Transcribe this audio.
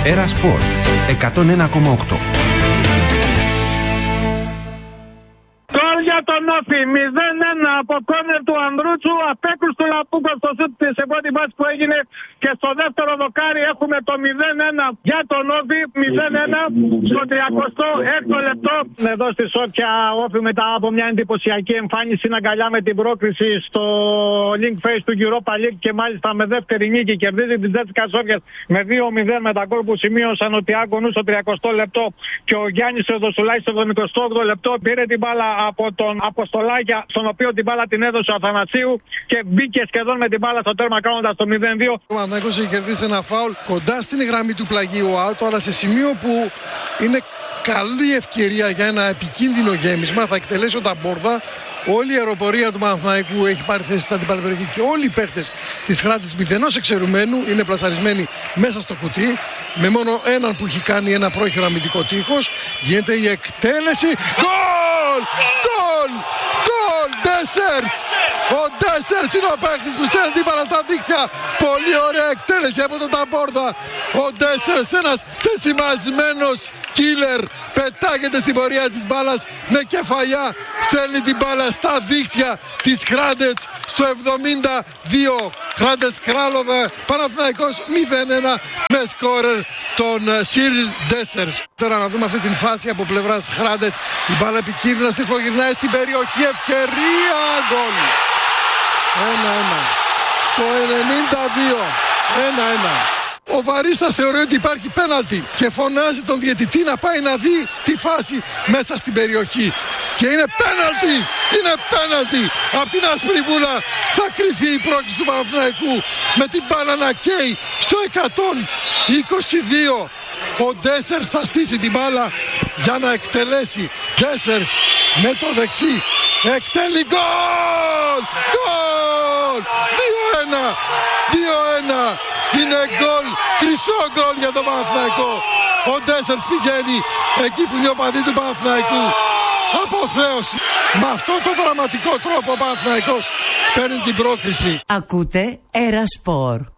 Έρα Σπορ 101,8. Για τον Όφη, 0-1 από κόρνερ του Ανδρούτσου, απέκρουστο Λαπούκο στο σουτ σε πρώτη βάση που έγινε και στο δεύτερο δοκάρι έχουμε το 0-1 για τον Όφη, 0-1 στο 36ο λεπτό. Εδώ στη Σόφια Όφη μετά από μια εντυπωσιακή εμφάνιση είναι αγκαλιά με την πρόκριση στο link face του Europa League και μάλιστα με δεύτερη νίκη κερδίζει την Τζέτσικα Σόφια με 2-0 με τα γκολ που σημείωσαν ο Τιάγκο Νου στο 30ο λεπτό και ο Γιάννης Θεοδοσουλάκης στο 78ο λεπτό. Πήρε την μπάλα από τον Αποστολάκια, στον οποίο την μπάλα την έδωσε ο Αθανασίου και μπήκε σχεδόν με την μπάλα στο τέρμα κάνοντας το 0-2. Ο Παναθηναϊκός έχει κερδίσει ένα φάουλ κοντά στην γραμμή του πλαγίου out, αλλά σε σημείο που είναι καλή ευκαιρία για ένα επικίνδυνο γέμισμα. Θα εκτελέσει ο Ταμπόρδα. Όλη η αεροπορία του Παναθηναϊκού έχει πάρει θέση στην αντίπαλη περιοχή και όλοι οι παίκτες της Χράτης μηδενός εξαιρουμένου είναι πλασαρισμένοι μέσα στο κουτί. Με μόνο έναν που έχει κάνει ένα πρόχειρο αμυντικό τείχος. Γίνεται η εκτέλεση. Γκολ! Γκολ! Γκολ! Ντέσσερς! Ο Ντέσσερς είναι ο παίκτης που στέλνει την μπάλα στα δίκτυα. Πολύ ωραία εκτέλεση από τον Ταμπόρδα. Ο Ντέσσερς, ένας σεσημασμένος killer, πετάγεται στην πορεία της μπάλας με κεφαλιά. Στέλνει την μπάλα στα δίκτυα της Χράντετς στο 72. Χράντετς Κράλοβε, Παναθηναϊκός 0-1 με σκόρερ τον Σιρλ Ντέσσερς. Τώρα να δούμε αυτή την φάση από πλευράς Χράντετς. Η μπάλα επικίνδυνα στριφογυρνάει στην περιοχή, ευκαιρία, γκολ. 1-1. Στο 92. 1-1. Ο Βαρίστας θεωρεί ότι υπάρχει πέναλτι και φωνάζει τον διαιτητή να πάει να δει τη φάση μέσα στην περιοχή. Και είναι πέναλτι! Είναι πέναλτι! Από την άσπρη βούλα θα κριθεί η πρόκληση του Παναθηναϊκού με την μπάλα να καίει στο 122. Ο Ντέσσερς θα στήσει την μπάλα για να εκτελέσει. Ντέσσερς με το δεξί εκτέλει, γκολ! Γκολ! 2-1! 2-1! Είναι γκολ, χρυσό γκολ για τον Παναθηναϊκό. Ο Ντέσσερς πηγαίνει εκεί που είναι ο παδί του Παναθηναϊκού. Αποθέωση. Με αυτόν τον δραματικό τρόπο ο Παναθηναϊκός παίρνει την πρόκριση. Ακούτε Έρα Σπορ.